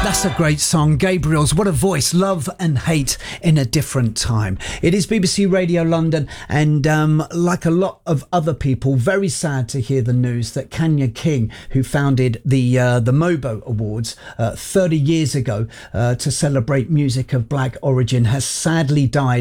That's a great song. Gabriel's What a Voice, Love and Hate in a Different Time. It is BBC Radio London, and like a lot of other people, very sad to hear the news that Kanya King, who founded the MOBO Awards 30 years ago to celebrate music of black origin, has sadly died